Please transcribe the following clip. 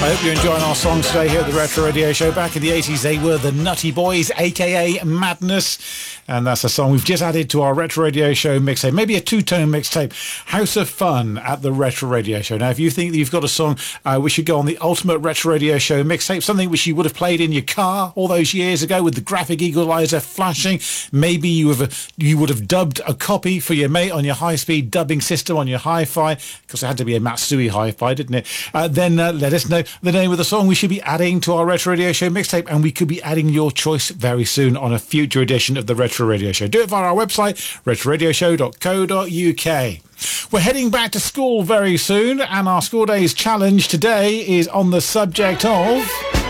I hope you're enjoying our songs today here at the Retro Radio Show. Back in the 80s, they were the Nutty Boys, a.k.a. Madness. And that's a song we've just added to our Retro Radio Show mixtape. Maybe a two-tone mixtape. House of Fun at the Retro Radio Show. Now, if you think that you've got a song which should go on the Ultimate Retro Radio Show mixtape, something which you would have played in your car all those years ago with the graphic equalizer flashing, maybe you would have dubbed a copy for your mate on your high-speed dubbing system on your hi-fi, because it had to be a Matsui hi-fi, didn't it? Then let us know the name of the song we should be adding to our Retro Radio Show mixtape, and we could be adding your choice very soon on a future edition of the Retro Radio Show. Do it via our website, retroradioshow.co.uk. We're heading back to school very soon, and our School Days challenge today is on the subject of